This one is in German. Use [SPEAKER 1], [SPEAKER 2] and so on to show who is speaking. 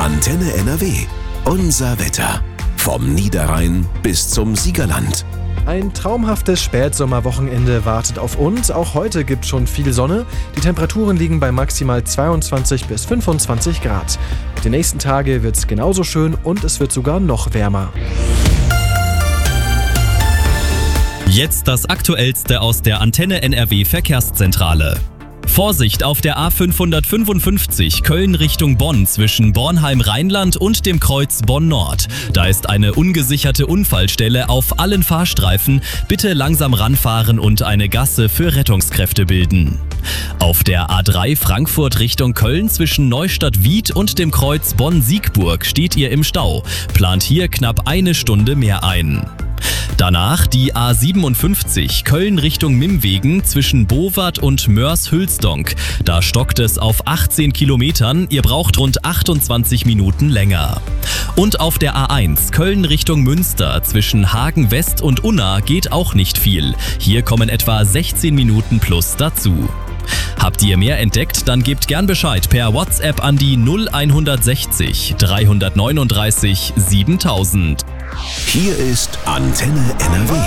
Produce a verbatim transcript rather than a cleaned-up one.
[SPEAKER 1] Antenne N R W. Unser Wetter. Vom Niederrhein bis zum Siegerland.
[SPEAKER 2] Ein traumhaftes Spätsommerwochenende wartet auf uns. Auch heute gibt es schon viel Sonne. Die Temperaturen liegen bei maximal zweiundzwanzig bis fünfundzwanzig Grad. Und die nächsten Tage wird es genauso schön und es wird sogar noch wärmer.
[SPEAKER 3] Jetzt das Aktuellste aus der Antenne N R W Verkehrszentrale. Vorsicht auf der A fünfhundertfünfundfünfzig Köln Richtung Bonn zwischen Bornheim-Rheinland und dem Kreuz Bonn-Nord. Da ist eine ungesicherte Unfallstelle auf allen Fahrstreifen. Bitte langsam ranfahren und eine Gasse für Rettungskräfte bilden. Auf der A drei Frankfurt Richtung Köln zwischen Neustadt-Wied und dem Kreuz Bonn-Siegburg steht ihr im Stau. Plant hier knapp eine Stunde mehr ein. Danach die A siebenundfünfzig Köln Richtung Mimmwegen zwischen Bowart und Moers-Hülsdonk. Da stockt es auf achtzehn Kilometern, ihr braucht rund achtundzwanzig Minuten länger. Und auf der A eins Köln Richtung Münster zwischen Hagen West und Unna geht auch nicht viel. Hier kommen etwa sechzehn Minuten plus dazu. Habt ihr mehr entdeckt, dann gebt gern Bescheid per WhatsApp an die null hundertsechzig dreihundertneununddreißig siebentausend.
[SPEAKER 1] Hier ist Antenne N R W.